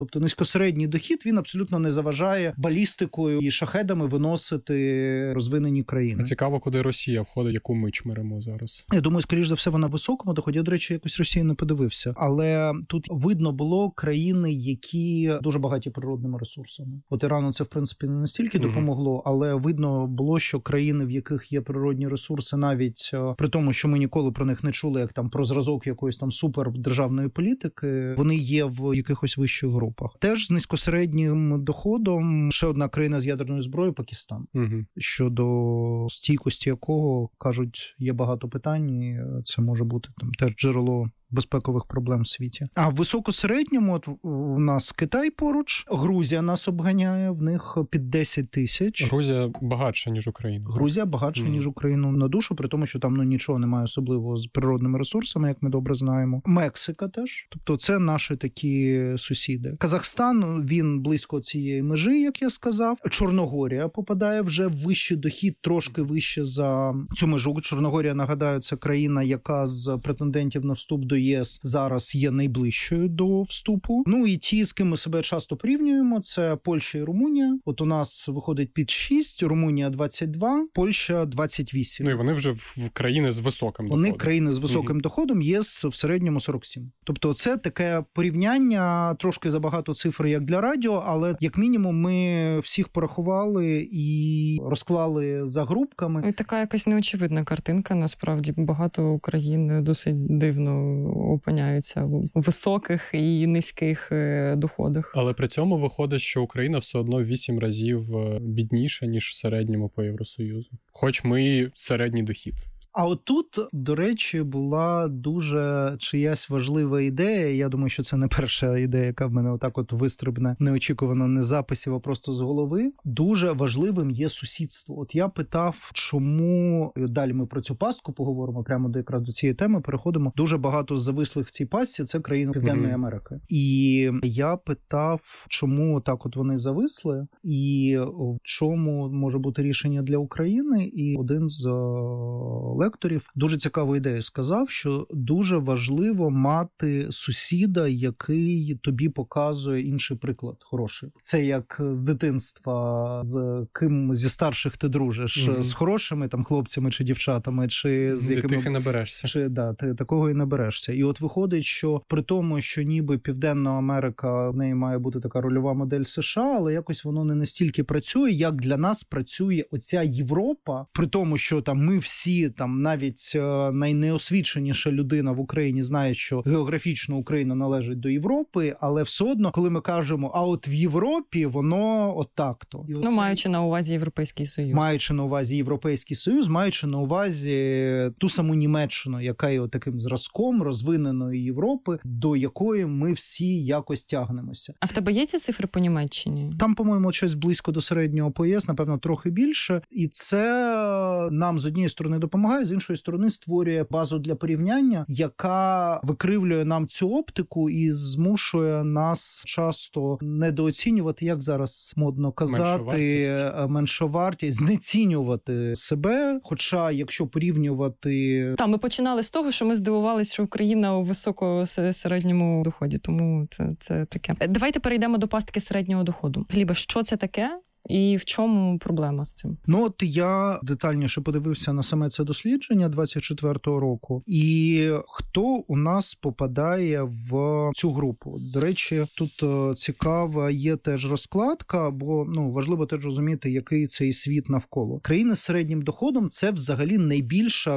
Тобто низькосередній дохід, він абсолютно не заважає балістикою і шахедами виносити розвинені країни. Цікаво, куди Росія входить, яку ми чмиримо зараз. Я думаю, скоріш за все, вона в високому доході. Я, до речі, якось Росію не подивився. Але тут видно було країни, які дуже багаті природними ресурсами. От Ірану це, в принципі, не настільки допомогло, але видно було, що країни, в яких є природні ресурси, навіть при тому, що ми ніколи про них не чули, як там про зразок якоїсь там супердержавної політики, вони є в якихось вищих групах. Теж з низькосереднім доходом ще одна країна з ядерною зброєю – Пакистан. Щодо стійкості якого, кажуть, є багато питань, і це може бути там теж джерело безпекових проблем в світі. А в високосередньому от у нас Китай поруч, Грузія нас обганяє, в них під 10 тисяч. Грузія багатша, ніж Україна. Грузія багатша, ніж Україну на душу, при тому, що там нічого немає особливого з природними ресурсами, як ми добре знаємо. Мексика теж. Тобто це наші такі сусіди. Казахстан, він близько цієї межі, як я сказав. Чорногорія попадає вже в вищий дохід, трошки вище за цю межу. Чорногорія, нагадаю, це країна, яка з претендентів на вступ до ЄС зараз є найближчою до вступу. Ну і ті, з ким ми себе часто порівнюємо, це Польща і Румунія. От у нас виходить під 6, Румунія 22, Польща 28. Ну і вони вже в країни з високим доходом. Вони країни з високим доходом, ЄС в середньому 47. Тобто це таке порівняння, трошки забагато цифр, як для радіо, але як мінімум ми всіх порахували і розклали за групками. І така якась неочевидна картинка, насправді. Багато країн досить дивно опиняються у високих і низьких доходах. Але при цьому виходить, що Україна все одно 8 разів бідніша, ніж в середньому по Євросоюзу. Хоч ми і середній дохід. А отут, до речі, була дуже чиясь важлива ідея. Я думаю, що це не перша ідея, яка в мене отак от вистрибне неочікувано, не з записів, а просто з голови. Дуже важливим є сусідство. От я питав, чому, далі ми про цю пастку поговоримо, прямо якраз до цієї теми переходимо. Дуже багато завислих в цій пастці – це країни Південної Америки. І я питав, чому так от вони зависли, і в чому може бути рішення для України. І один з лекторів дуже цікаву ідею сказав, що дуже важливо мати сусіда, який тобі показує інший приклад хороший. Це як з дитинства, з ким зі старших ти дружиш, з хорошими там хлопцями чи дівчатами, чи з якими... Ти тих і наберешся. Чи, да, ти такого і наберешся. І от виходить, що при тому, що ніби Південна Америка, в неї має бути така рольова модель США, але якось воно не настільки працює, як для нас працює оця Європа, при тому, що там ми всі там навіть найнеосвіченіша людина в Україні знає, що географічно Україна належить до Європи, але все одно, коли ми кажемо, а от в Європі воно отак-то. Ну, маючи на увазі Європейський Союз. Маючи на увазі Європейський Союз, маючи на увазі ту саму Німеччину, яка є таким зразком розвиненої Європи, до якої ми всі якось тягнемося. А в тебе є ці цифри по Німеччині? Там, по-моєму, щось близько до середнього по ЄС, напевно, трохи більше. І це нам з однієї сторони допомагає, з іншої сторони створює базу для порівняння, яка викривлює нам цю оптику і змушує нас часто недооцінювати, як зараз модно казати, меншовартість, знецінювати себе. Хоча, якщо порівнювати... Ми починали з того, що ми здивувалися, що Україна у високосередньому доході, тому це таке. Давайте перейдемо до пастки середнього доходу. Глібе, що це таке? І в чому проблема з цим? Ну, от я детальніше подивився на саме це дослідження 24-го року. І хто у нас попадає в цю групу? До речі, тут цікава є теж розкладка, бо важливо теж розуміти, який цей світ навколо. Країни з середнім доходом – це взагалі найбільша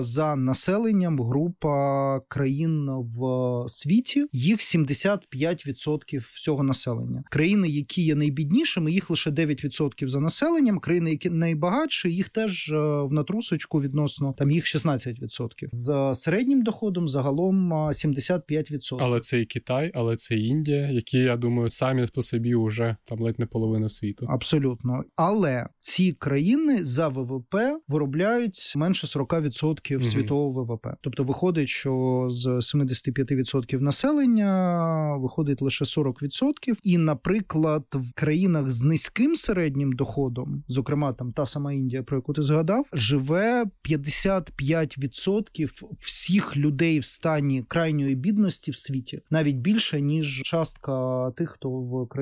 за населенням група країн в світі. Їх 75% всього населення. Країни, які є найбіднішими, їх лише 9% за населенням, країни, які найбагатші, їх теж в натрусочку відносно, там їх 16%. З середнім доходом загалом 75%. Але це і Китай, але це і Індія, які, я думаю, самі по собі вже там ледь не половина світу. Абсолютно. Але ці країни за ВВП виробляють менше 40% світового ВВП. Тобто виходить, що з 75% населення виходить лише 40%. І, наприклад, в країнах з низьким середнім доходом, зокрема, там та сама Індія, про яку ти згадав, живе 55% всіх людей в стані крайньої бідності в світі. Навіть більше, ніж частка тих, хто в країні